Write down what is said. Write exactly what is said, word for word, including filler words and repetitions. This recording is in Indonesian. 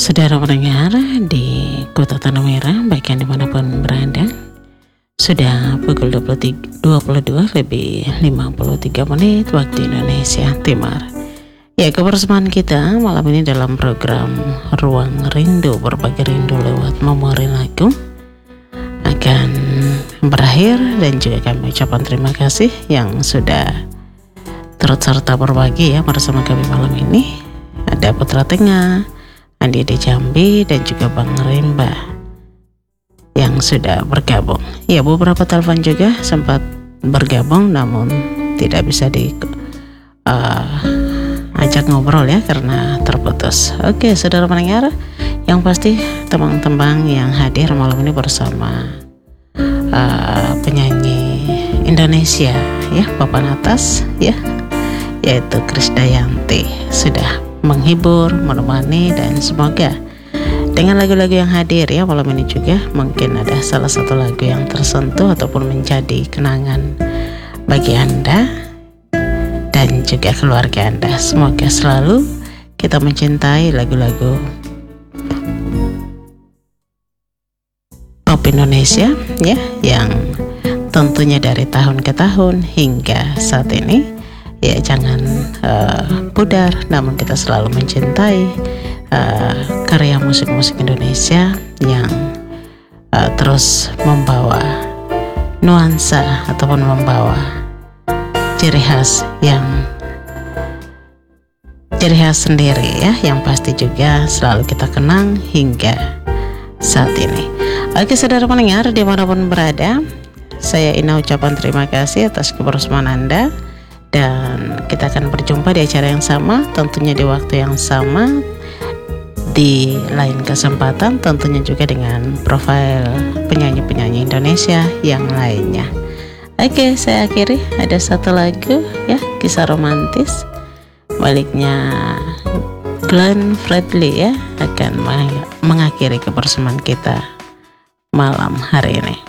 Saudara pendengar di Kota Tanah Merah, baik yang dimanapun berada, sudah pukul dua puluh tiga, dua puluh dua lebih lima puluh tiga menit waktu Indonesia Timur. Ya, kebersamaan kita malam ini dalam program Ruang Rindu, berbagi rindu lewat memori lagu akan berakhir, dan juga kami ucapkan terima kasih yang sudah turut serta berbagi ya bersama kami malam ini. Ada Putra Tengah, Andi di Jambi, dan juga Bang Rimba yang sudah bergabung. Ya, beberapa telepon juga sempat bergabung namun tidak bisa di uh, ajak ngobrol ya karena terputus. Oke, saudara pendengar, yang pasti teman-teman yang hadir malam ini bersama uh, penyanyi Indonesia ya, papan atas ya, yaitu Krisdayanti sudah menghibur, menemani, dan semoga dengan lagu-lagu yang hadir ya malam ini juga mungkin ada salah satu lagu yang tersentuh ataupun menjadi kenangan bagi Anda dan juga keluarga Anda. Semoga selalu kita mencintai lagu-lagu pop Indonesia ya, yang tentunya dari tahun ke tahun hingga saat ini ya, jangan uh, pudar, namun kita selalu mencintai uh, karya musik-musik Indonesia yang uh, terus membawa nuansa ataupun membawa ciri khas yang ciri khas sendiri ya, yang pasti juga selalu kita kenang hingga saat ini. Oke, saudara pendengar dimanapun berada, saya Ina ucapkan terima kasih atas kebersamaan Anda. Dan kita akan berjumpa di acara yang sama, tentunya di waktu yang sama, di lain kesempatan, tentunya juga dengan profil penyanyi-penyanyi Indonesia yang lainnya. Oke, saya akhiri ada satu lagu ya, kisah romantis baliknya Glenn Fredly ya, akan mengakhiri kebersamaan kita malam hari ini.